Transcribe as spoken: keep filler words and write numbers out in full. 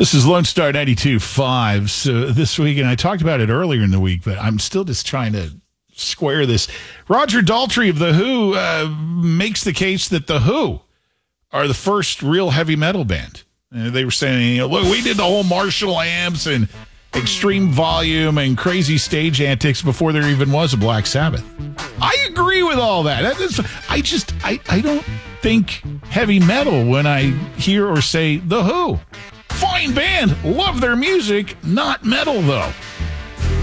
This is Lone Star ninety-two point five. So this week, and I talked about it earlier in the week, but I'm still just trying to square this. Roger Daltrey of The Who uh, makes the case that The Who are the first real heavy metal band. And they were saying, you know, look, we did the whole Marshall amps and extreme volume and crazy stage antics before there even was a Black Sabbath. I agree with all that. That is, I just, I, I don't think heavy metal when I hear or say The Who. Fine band, love their music, not metal though.